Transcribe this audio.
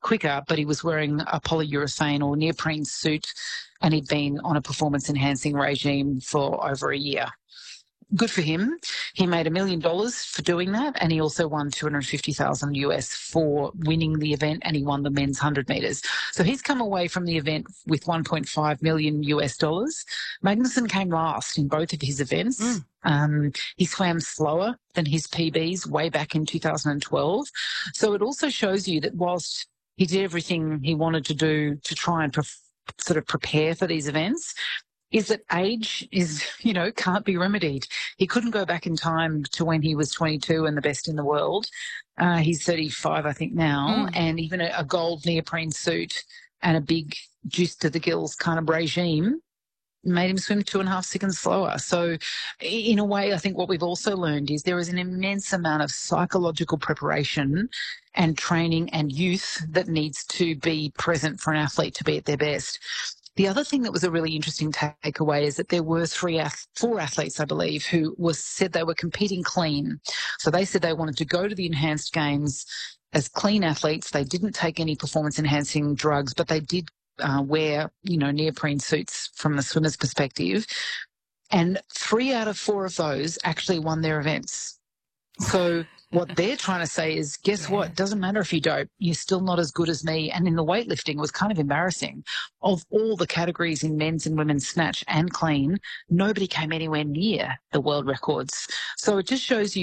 quicker, but he was wearing a polyurethane or neoprene suit, and he'd been on a performance-enhancing regime for over a year. Good for him. He made $1 million for doing that, and he also won $250,000 US for winning the event, and he won the men's 100 metres. So he's come away from the event with $1.5 million US. Magnussen came last in both of his events. He swam slower than his PBs way back in 2012. So it also shows you that whilst he did everything he wanted to do to try and sort of prepare for these events, is that age is, can't be remedied. He couldn't go back in time to when he was 22 and the best in the world. He's 35, I think, now, and even a gold neoprene suit and a big juice to the gills kind of regime made him swim 2.5 seconds slower. So in a way, I think what we've also learned is there is an immense amount of psychological preparation and training and youth that needs to be present for an athlete to be at their best. The other thing that was a really interesting takeaway is that there were 4 athletes, I believe, who said they were competing clean. So they said they wanted to go to the enhanced games as clean athletes. They didn't take any performance-enhancing drugs, but they did wear, neoprene suits from the swimmer's perspective. And 3 out of 4 of those actually won their events. So what they're trying to say is, guess what? Doesn't matter if you dope. You're still not as good as me. And in the weightlifting, it was kind of embarrassing. Of all the categories in men's and women's snatch and clean, nobody came anywhere near the world records. So it just shows you